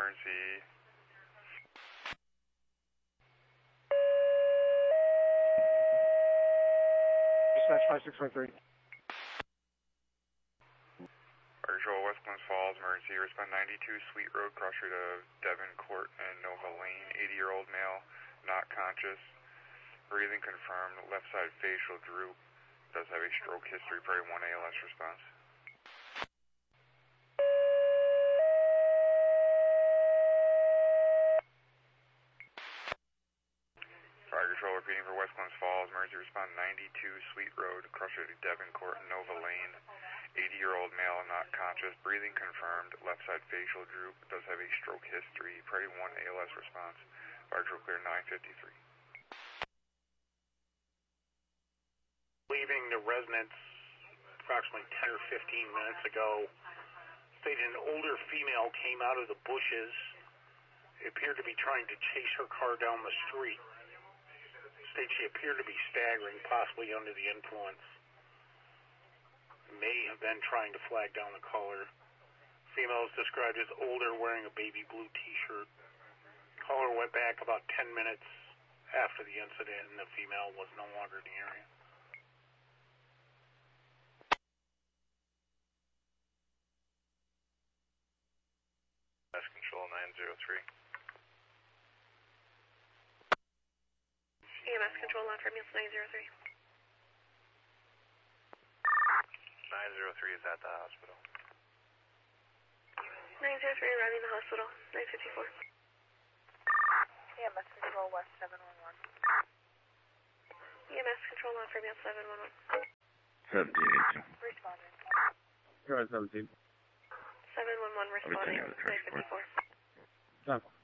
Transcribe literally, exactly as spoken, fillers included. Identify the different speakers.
Speaker 1: emergency.
Speaker 2: Dispatch five six one three.
Speaker 1: Fire Control, West Glens Falls, emergency. Respond ninety-two Sweet Road, cross street of Devon Court and Nova Lane. eighty-year-old male, not conscious. Breathing confirmed. Left side facial droop. Does have a stroke history. Priority one A L S response. Fire Control repeating for West Glens Falls. Emergency respond ninety-two Sweet Road, cross street of Devon Court and Nova Lane. eighty-year-old male, not conscious. Breathing confirmed. Left side facial droop. Does have a stroke history. Priority one A L S response. Fire Control clear nine fifty-three.
Speaker 3: Leaving the residence approximately ten or fifteen minutes ago, stated an older female came out of the bushes. It appeared to be trying to chase her car down the street. Stated she appeared to be staggering, possibly under the influence. May have been trying to flag down the caller. Female is described as older, wearing a baby blue t-shirt. Caller went back about ten minutes after the incident, and the female was no longer in the area.
Speaker 1: Mass Control nine zero three.
Speaker 4: E M S Control, line for ambulance nine zero three.
Speaker 1: nine zero three is at the hospital.
Speaker 4: nine zero three arriving the hospital, nine fifty-four.
Speaker 5: E M S Control, West seven one one.
Speaker 4: E M S Control, line for ambulance seven one one.
Speaker 2: seventeen eighteen.
Speaker 5: Responding.
Speaker 2: Go ahead, seventeen.
Speaker 4: seven one one responding, nine fifty-four.
Speaker 2: Stop.